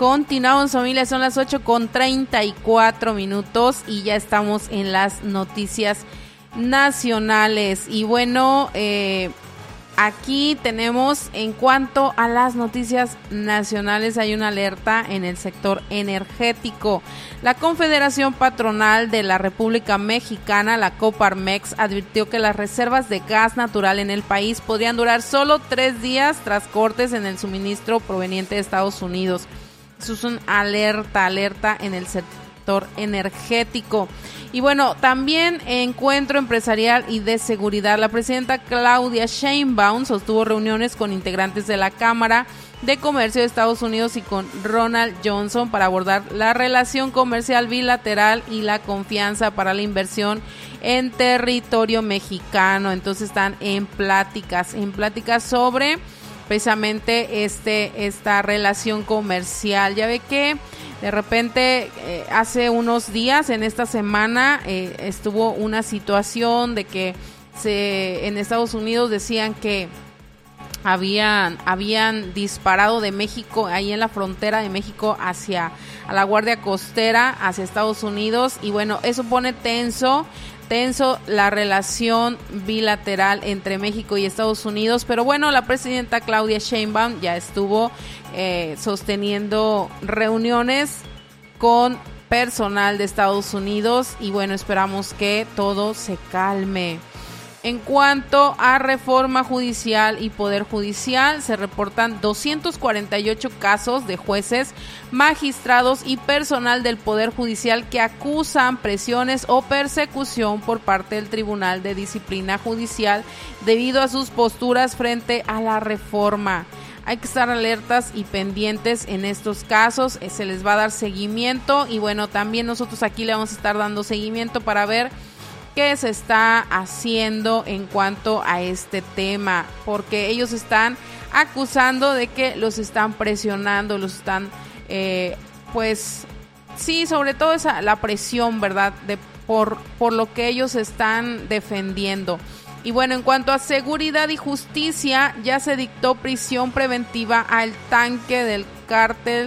Continuamos, familia, son las 8:34 y ya estamos en las noticias nacionales. Y bueno, aquí tenemos, en cuanto a las noticias nacionales, hay una alerta en el sector energético. La Confederación Patronal de la República Mexicana, la Coparmex, advirtió que las reservas de gas natural en el país podrían durar solo 3 días tras cortes en el suministro proveniente de Estados Unidos. Eso es una alerta en el sector energético. Y bueno, también encuentro empresarial y de seguridad. La presidenta Claudia Sheinbaum sostuvo reuniones con integrantes de la Cámara de Comercio de Estados Unidos y con Ronald Johnson para abordar la relación comercial bilateral y la confianza para la inversión en territorio mexicano. Entonces están en pláticas sobre precisamente esta relación comercial. Ya ve que de repente hace unos días, en esta semana, estuvo una situación de que en Estados Unidos decían que habían disparado de México, ahí en la frontera de México a la Guardia Costera, hacia Estados Unidos, y bueno, eso pone tenso la relación bilateral entre México y Estados Unidos. Pero bueno, la presidenta Claudia Sheinbaum ya estuvo sosteniendo reuniones con personal de Estados Unidos y bueno, esperamos que todo se calme. En cuanto a reforma judicial y poder judicial, se reportan 248 casos de jueces, magistrados y personal del Poder Judicial que acusan presiones o persecución por parte del Tribunal de Disciplina Judicial debido a sus posturas frente a la reforma. Hay que estar alertas y pendientes en estos casos, se les va a dar seguimiento y bueno, también nosotros aquí le vamos a estar dando seguimiento para ver qué se está haciendo en cuanto a este tema, porque ellos están acusando de que los están presionando, los están, pues sí, sobre todo la presión, ¿verdad?, por lo que ellos están defendiendo. Y bueno, en cuanto a seguridad y justicia, ya se dictó prisión preventiva al tanque del cártel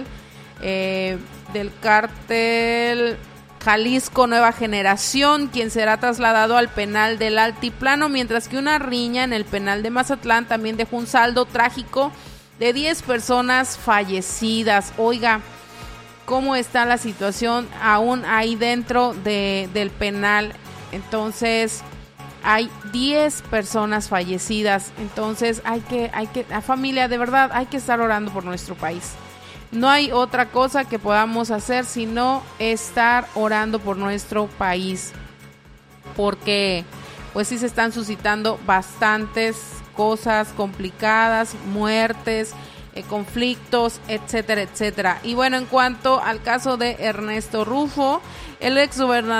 Jalisco Nueva Generación, quien será trasladado al penal del Altiplano, mientras que una riña en el penal de Mazatlán también dejó un saldo trágico de 10 personas fallecidas. Oiga, ¿cómo está la situación aún ahí dentro del penal? Entonces, hay 10 personas fallecidas. Entonces, la familia, de verdad, hay que estar orando por nuestro país. No hay otra cosa que podamos hacer sino estar orando por nuestro país, porque pues sí se están suscitando bastantes cosas complicadas, muertes, conflictos, etcétera, etcétera. Y bueno, en cuanto al caso de Ernesto Rufo, el exgobernador